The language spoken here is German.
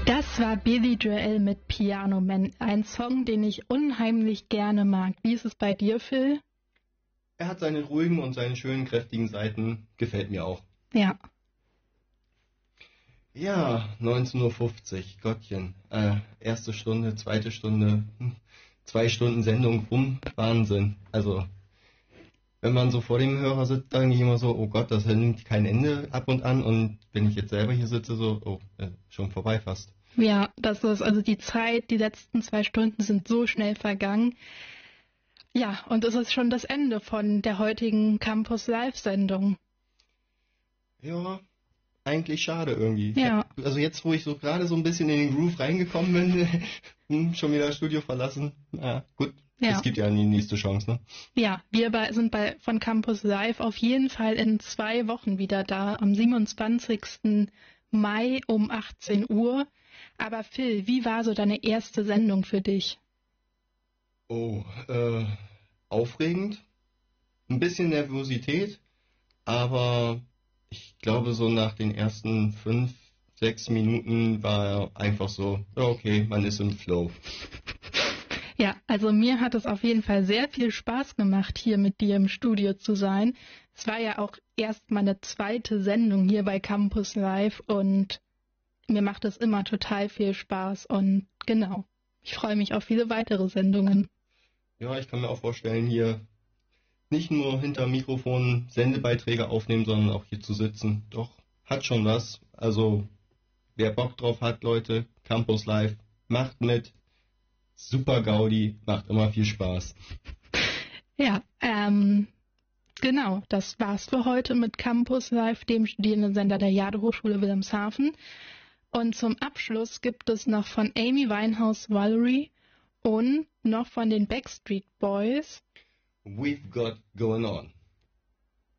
Das war Billy Joel mit Piano Man, ein Song, den ich unheimlich gerne mag. Wie ist es bei dir, Phil? Er hat seine ruhigen und seine schönen, kräftigen Seiten. Gefällt mir auch. Ja. Ja, 19.50 Uhr, Gottchen. Erste Stunde, zweite Stunde, 2 Stunden Sendung rum. Wahnsinn. Also, wenn man so vor dem Hörer sitzt, dann denke ich immer so, oh Gott, das nimmt kein Ende ab und an. Und wenn ich jetzt selber hier sitze, so, oh, schon vorbei fast. Ja, das ist also die Zeit, die letzten 2 Stunden sind so schnell vergangen. Ja, und es ist schon das Ende von der heutigen Campus Live-Sendung. Ja, eigentlich schade irgendwie. Ja. Also jetzt, wo ich so gerade so ein bisschen in den Groove reingekommen bin, schon wieder das Studio verlassen. Na gut, Ja. es gibt ja die nächste Chance, ne? Ja, wir sind von Campus Live auf jeden Fall in 2 Wochen wieder da, am 27. Mai um 18 Uhr. Aber Phil, wie war so deine erste Sendung für dich? Oh, aufregend, ein bisschen Nervosität, aber ich glaube so nach den ersten 5, 6 Minuten war einfach so, ja, okay, man ist im Flow. Ja, also mir hat es auf jeden Fall sehr viel Spaß gemacht, hier mit dir im Studio zu sein. Es war ja auch erst meine 2. Sendung hier bei Campus Live und mir macht es immer total viel Spaß und genau, ich freue mich auf viele weitere Sendungen. Ja, ich kann mir auch vorstellen, hier nicht nur hinter Mikrofon Sendebeiträge aufnehmen, sondern auch hier zu sitzen. Doch, hat schon was. Also, wer Bock drauf hat, Leute, Campus Live, macht mit. Super Gaudi, macht immer viel Spaß. Ja, genau, das war's für heute mit Campus Live, dem Studierendensender der Jade Hochschule Wilhelmshaven. Und zum Abschluss gibt es noch von Amy Winehouse Valerie und noch von den Backstreet Boys We've got going on.